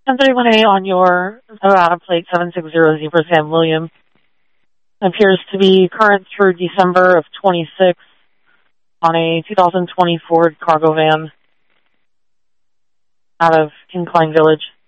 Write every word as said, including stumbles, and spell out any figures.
ten thirty-one A on your Nevada plate seven six zero Zebra Sam William. Appears to be current through December of twenty-six on a two thousand twenty Ford cargo van out of Incline Village.